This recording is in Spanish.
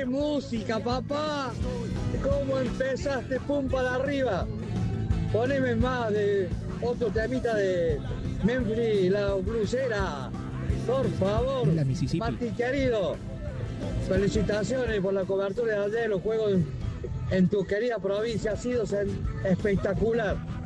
¡Qué música, papá! ¿Cómo empezaste? ¡Pum para arriba! Poneme más de otro temita de Memphis, la blusera. Por favor, La Mississippi. Mati querido. Felicitaciones por la cobertura de ayer, los juegos en tu querida provincia. Ha sido espectacular.